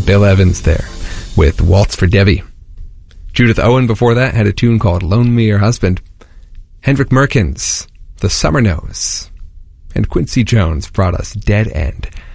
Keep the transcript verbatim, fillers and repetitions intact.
Bill Evans there with Waltz for Debbie. Judith Owen before that had a tune called Loan Me Your Husband. Hendrik Merkins, The Summer Knows. And Quincy Jones brought us Dead End.